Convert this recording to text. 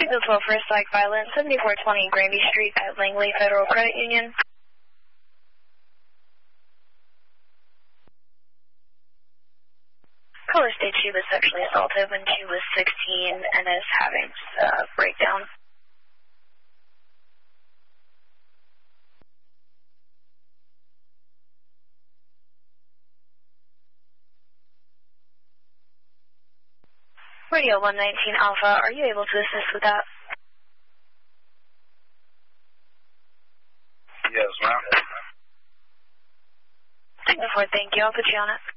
Signal 12 for psych violence, 7420 Granby Street at Langley Federal Credit Union. Caller states she was sexually assaulted when she was 16 and is having a breakdown. Radio 119 Alpha, are you able to assist with that? Yes, ma'am. Signal 4, thank you. I'll put you on it.